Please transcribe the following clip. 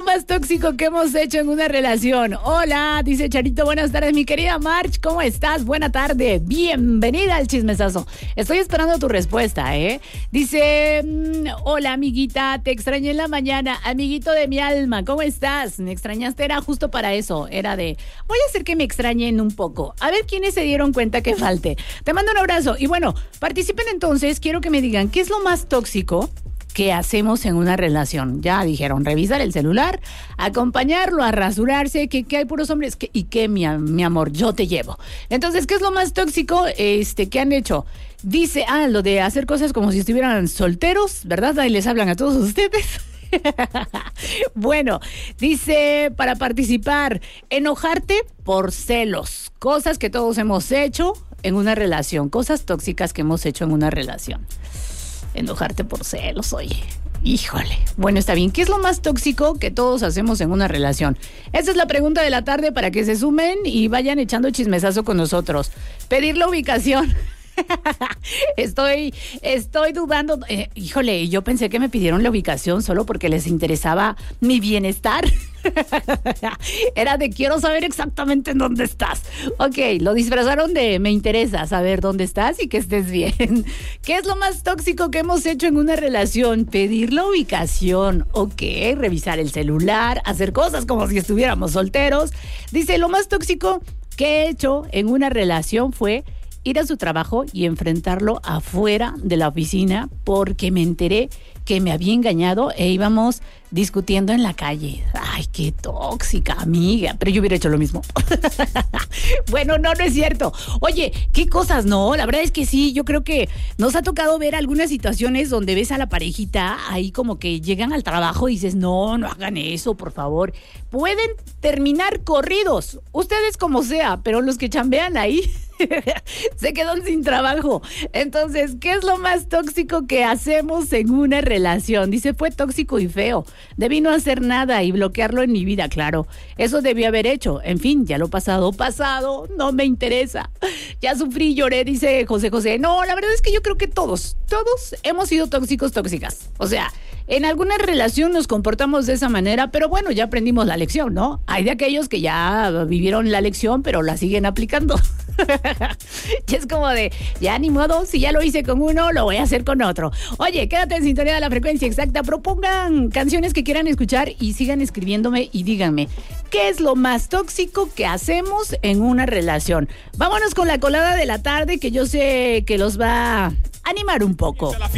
más tóxico que hemos hecho en una relación? Hola, dice Charito, buenas tardes, mi querida March, ¿cómo estás? Buena tarde, bienvenida al chismesazo. Estoy esperando tu respuesta, ¿eh? Dice, hola, amiguita, te extrañé en la mañana, amiguito de mi alma, ¿cómo estás? Me extrañaste, era justo para eso, era de, voy a hacer que me extrañen un poco, a ver quiénes se dieron cuenta que falte. Te mando un abrazo y bueno, participen entonces, quiero que me digan, ¿qué es lo más tóxico que hacemos en una relación? Ya dijeron, revisar el celular, acompañarlo a rasurarse, que hay puros hombres, y que mi amor, yo te llevo. Entonces, ¿qué es lo más tóxico que han hecho? Dice, lo de hacer cosas como si estuvieran solteros, ¿verdad? Ahí les hablan a todos ustedes. Bueno, dice, para participar, enojarte por celos, cosas que todos hemos hecho en una relación, cosas tóxicas que hemos hecho en una relación. Enojarte por celos, oye, híjole. Bueno, está bien. ¿Qué es lo más tóxico que todos hacemos en una relación? Esa es la pregunta de la tarde para que se sumen y vayan echando chismesazo con nosotros. Pedir la ubicación. Estoy dudando. Híjole, yo pensé que me pidieron la ubicación solo porque les interesaba mi bienestar. Era de quiero saber exactamente en dónde estás. Ok, lo disfrazaron de me interesa saber dónde estás y que estés bien. ¿Qué es lo más tóxico que hemos hecho en una relación? Pedir la ubicación, ok, revisar el celular, hacer cosas como si estuviéramos solteros. Dice, lo más tóxico que he hecho en una relación fue ir a su trabajo y enfrentarlo afuera de la oficina porque me enteré que me había engañado e íbamos discutiendo en la calle. Ay, qué tóxica, amiga. Pero yo hubiera hecho lo mismo. Bueno, no es cierto. Oye, qué cosas, ¿no? La verdad es que sí, yo creo que nos ha tocado ver algunas situaciones donde ves a la parejita ahí como que llegan al trabajo y dices, no hagan eso, por favor. Pueden terminar corridos, ustedes como sea, pero los que chambean ahí se quedan sin trabajo. Entonces, ¿qué es lo más tóxico que hacemos en una relación? Dice, fue tóxico y feo. Debí no hacer nada y bloquearlo en mi vida, claro. Eso debí haber hecho. En fin, ya lo pasado, no me interesa. Ya sufrí, lloré, dice José. No, la verdad es que yo creo que todos hemos sido tóxicos, tóxicas. O sea, en alguna relación nos comportamos de esa manera, pero bueno, ya aprendimos la lección, ¿no? Hay de aquellos que ya vivieron la lección, pero la siguen aplicando. Y es como de, ya ni modo, si ya lo hice con uno, lo voy a hacer con otro. Oye, quédate en sintonía de la frecuencia exacta, propongan canciones que quieran escuchar y sigan escribiéndome y díganme, ¿qué es lo más tóxico que hacemos en una relación? Vámonos con la colada de la tarde que yo sé que los va a animar un poco.